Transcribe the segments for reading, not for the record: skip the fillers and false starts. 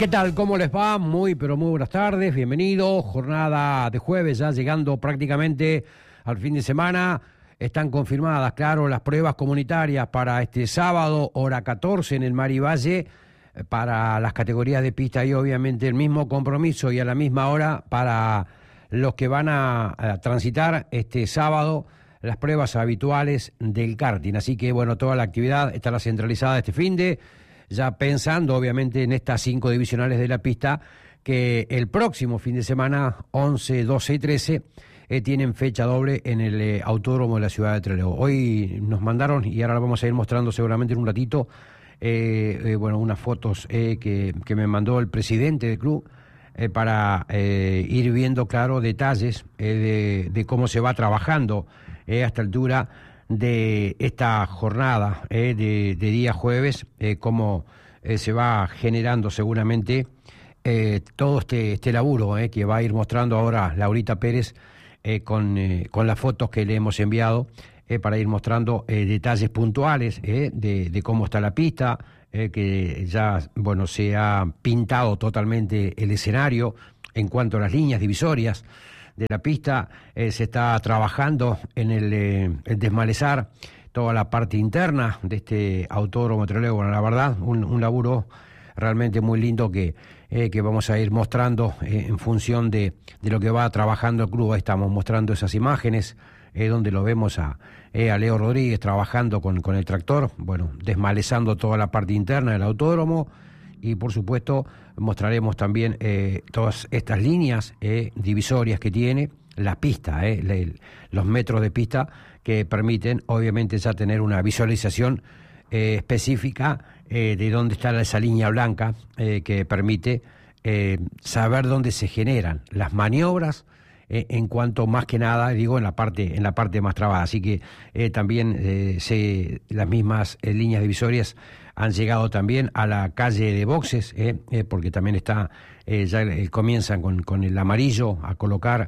¿Qué tal? ¿Cómo les va? Muy, pero muy buenas tardes. Bienvenidos. Jornada de jueves, ya llegando prácticamente al fin de semana. Están confirmadas, claro, las pruebas comunitarias para este sábado, hora 14 en el Mar y Valle, para las categorías de pista y obviamente el mismo compromiso y a la misma hora para los que van a transitar este sábado las pruebas habituales del karting. Así que, bueno, toda la actividad estará centralizada este finde, ya pensando obviamente en estas 5 divisionales de la pista que el próximo fin de semana, 11, 12 y 13, tienen fecha doble en el autódromo de la ciudad de Trelew. Hoy nos mandaron, y ahora lo vamos a ir mostrando seguramente en un ratito, unas fotos que me mandó el presidente del club para ir viendo, claro, detalles de cómo se va trabajando a esta altura de esta jornada de día jueves, cómo se va generando seguramente todo este laburo que va a ir mostrando ahora Laurita Pérez con las fotos que le hemos enviado para ir mostrando detalles puntuales de cómo está la pista, que ya, bueno, se ha pintado totalmente el escenario en cuanto a las líneas divisorias de la pista. Se está trabajando en el desmalezar toda la parte interna de este autódromo Trelew. Bueno, la verdad, un laburo realmente muy lindo que vamos a ir mostrando en función de lo que va trabajando el club. Ahí estamos mostrando esas imágenes donde lo vemos a Leo Rodríguez trabajando con el tractor, bueno, desmalezando toda la parte interna del autódromo. Y por supuesto mostraremos también todas estas líneas divisorias que tiene la pista, los metros de pista que permiten obviamente ya tener una visualización específica de dónde está esa línea blanca que permite saber dónde se generan las maniobras en cuanto, más que nada, digo, en la parte más trabada. Así que también las mismas líneas divisorias han llegado también a la calle de boxes, porque también está ya comienzan con el amarillo a colocar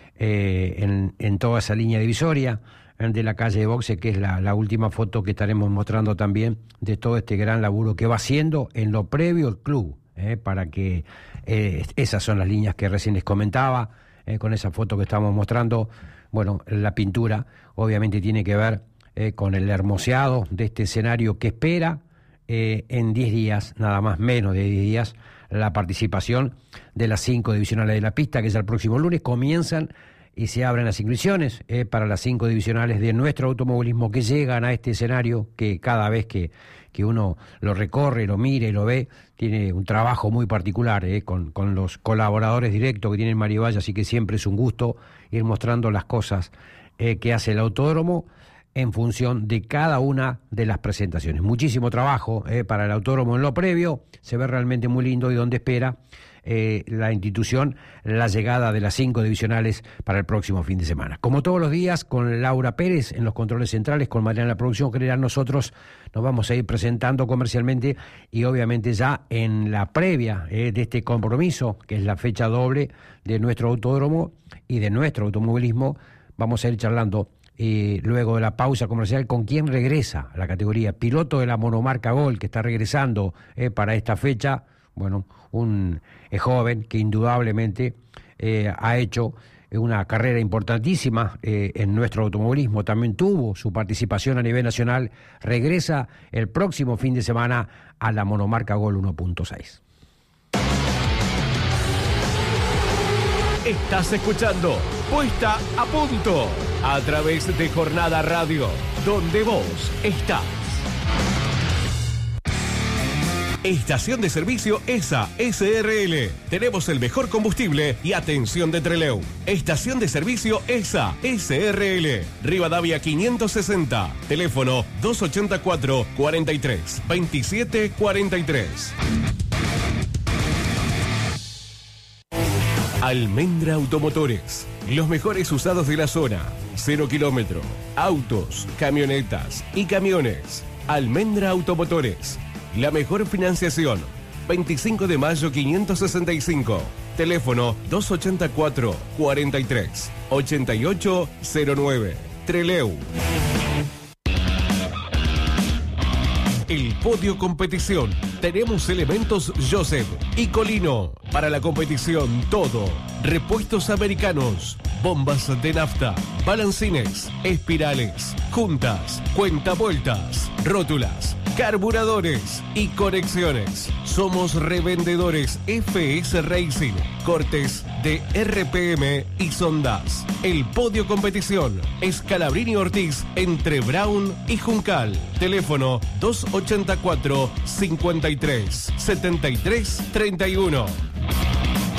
en toda esa línea divisoria de la calle de boxes, que es la última foto que estaremos mostrando también de todo este gran laburo que va haciendo en lo previo el club, para que esas son las líneas que recién les comentaba, con esa foto que estamos mostrando. Bueno, la pintura obviamente tiene que ver con el hermoseado de este escenario que espera en 10 días, nada más, menos de 10 días, la participación de las 5 divisionales de la pista, que ya el próximo lunes comienzan y se abren las inscripciones para las 5 divisionales de nuestro automovilismo que llegan a este escenario, que cada vez que uno lo recorre, lo mire, lo ve, tiene un trabajo muy particular con los colaboradores directos que tiene el Mar y Valle. Así que siempre es un gusto ir mostrando las cosas que hace el autódromo en función de cada una de las presentaciones. Muchísimo trabajo para el autódromo en lo previo, se ve realmente muy lindo, y donde espera la institución la llegada de las 5 divisionales para el próximo fin de semana. Como todos los días, con Laura Pérez en los controles centrales, con Mariana en la producción general, nosotros nos vamos a ir presentando comercialmente y obviamente ya en la previa de este compromiso, que es la fecha doble de nuestro autódromo y de nuestro automovilismo. Vamos a ir charlando luego de la pausa comercial con quien regresa a la categoría piloto de la monomarca Gol, que está regresando para esta fecha. Bueno, un joven que indudablemente ha hecho una carrera importantísima en nuestro automovilismo. También tuvo su participación a nivel nacional. Regresa el próximo fin de semana a la monomarca Gol 1.6. Estás escuchando Puesta a Punto a través de Jornada Radio, donde vos estás. Estación de servicio ESA SRL. Tenemos el mejor combustible y atención de Trelew. Estación de servicio ESA SRL. Rivadavia 560. Teléfono 284 43 27 43. Almendra Automotores. Los mejores usados de la zona. 0 kilómetro. Autos, camionetas y camiones. Almendra Automotores. La mejor financiación. 25 de mayo 565. Teléfono 284 43 8809. Trelew. El Podio Competición. Tenemos elementos Joseph y Colino. Para la competición, todo. Repuestos americanos, bombas de nafta, balancines, espirales, juntas, cuentavueltas, rótulas, carburadores y conexiones. Somos revendedores FS Racing, cortes de RPM y sondas. El Podio Competición, Scalabrini Ortiz, entre Brown y Juncal. Teléfono 284 53 73 31.